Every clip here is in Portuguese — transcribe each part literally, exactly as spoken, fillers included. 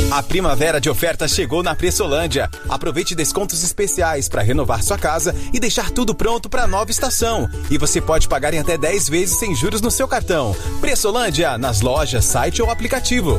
A primavera de ofertas chegou na Pressolândia. Aproveite descontos especiais para renovar sua casa e deixar tudo pronto para a nova estação. E você pode pagar em até dez vezes sem juros no seu cartão. Pressolândia, nas lojas, site ou aplicativo.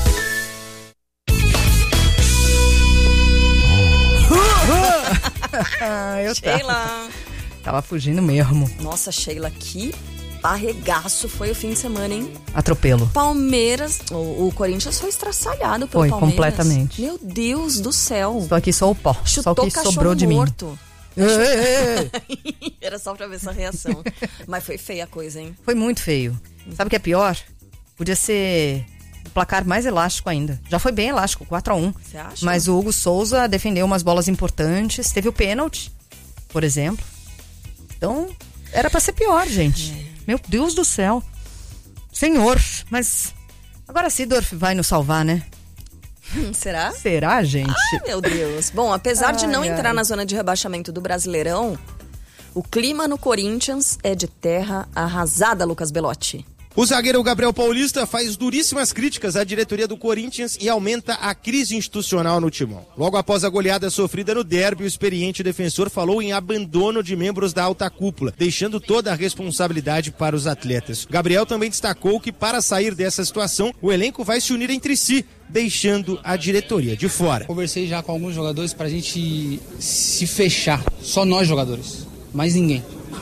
Eu Sheila. tava, tava fugindo mesmo. Nossa, Sheila, que arregaço foi o fim de semana, hein? Atropelo. Palmeiras, o, o Corinthians foi estraçalhado pelo Foi, Palmeiras. completamente. Meu Deus do céu. Estou aqui só o pó, Chutou só o que cachorro sobrou de morto. mim. Ei, ei, ei. Era só pra ver essa reação. Mas foi feia a coisa, hein? Foi muito feio. Sabe o que é pior? Podia ser o placar mais elástico ainda. Já foi bem elástico, quatro a um. Você acha? Mas o Hugo Souza defendeu umas bolas importantes. Teve o pênalti, por exemplo. Então, era pra ser pior, gente. É. Meu Deus do céu. Senhor, mas agora Seedorf vai nos salvar, né? Será? Será, gente? Ai, meu Deus. Bom, apesar ai, de não ai. entrar na zona de rebaixamento do Brasileirão, o clima no Corinthians é de terra arrasada, Lucas Belotti. O zagueiro Gabriel Paulista faz duríssimas críticas à diretoria do Corinthians e aumenta a crise institucional no timão. Logo após a goleada sofrida no derby, o experiente defensor falou em abandono de membros da alta cúpula, deixando toda a responsabilidade para os atletas. Gabriel também destacou que para sair dessa situação, o elenco vai se unir entre si, deixando a diretoria de fora. Conversei já com alguns jogadores para a gente se fechar, só nós jogadores, mais ninguém.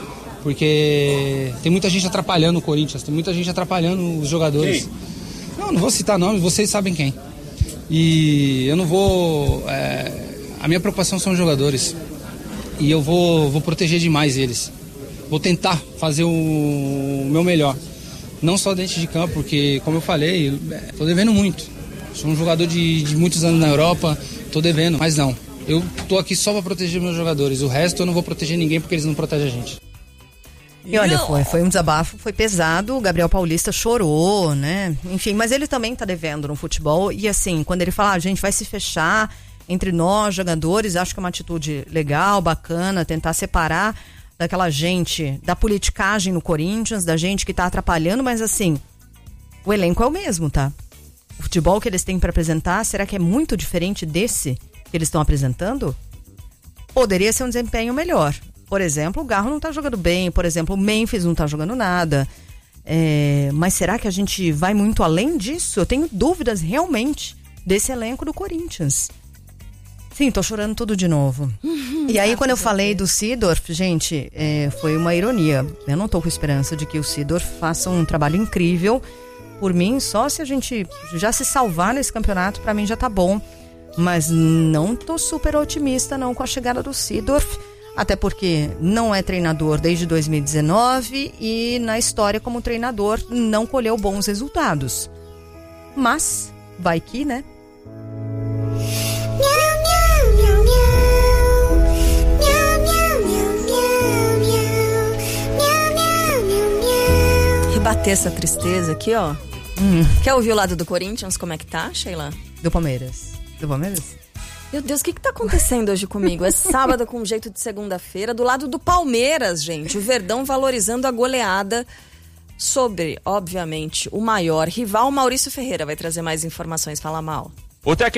Porque tem muita gente atrapalhando o Corinthians, tem muita gente atrapalhando os jogadores. Quem? Não, não vou citar nomes, vocês sabem quem. E eu não vou... É, a minha preocupação são os jogadores. E eu vou, vou proteger demais eles. Vou tentar fazer o meu melhor. Não só dentro de campo, porque, como eu falei, estou devendo muito. Sou um jogador de, de muitos anos na Europa, estou devendo, mas não. Eu estou aqui só para proteger meus jogadores. O resto eu não vou proteger ninguém porque eles não protegem a gente. E olha, foi, foi um desabafo, foi pesado, o Gabriel Paulista chorou, né? Enfim, mas ele também tá devendo no futebol. E assim, quando ele fala, ah, a gente vai se fechar entre nós, jogadores, acho que é uma atitude legal, bacana, tentar separar daquela gente, da politicagem no Corinthians, da gente que tá atrapalhando, mas assim, o elenco é o mesmo, tá? O futebol que eles têm para apresentar, será que é muito diferente desse que eles estão apresentando? Poderia ser um desempenho melhor. Por exemplo, o Garro não tá jogando bem, por exemplo, o Memphis não tá jogando nada. É, mas será que a gente vai muito além disso? Eu tenho dúvidas realmente desse elenco do Corinthians. Sim, tô chorando tudo de novo. Uhum, e aí, quando eu falei do Seedorf, gente, é, foi uma ironia. Eu não tô com esperança de que o Seedorf faça um trabalho incrível. Por mim, só se a gente já se salvar nesse campeonato, pra mim já tá bom. Mas não tô super otimista não com a chegada do Seedorf. Até porque não é treinador desde dois mil e dezenove e na história como treinador não colheu bons resultados. Mas, vai que, né? Rebater essa tristeza aqui, ó. Hum. Quer ouvir o lado do Corinthians? Como é que tá, Sheila? Do Palmeiras. Do Palmeiras? Meu Deus, o que que tá acontecendo hoje comigo? É sábado com jeito de segunda-feira, do lado do Palmeiras, gente. O Verdão valorizando a goleada sobre, obviamente, o maior rival. Maurício Ferreira vai trazer mais informações. Fala, Mal. O técnico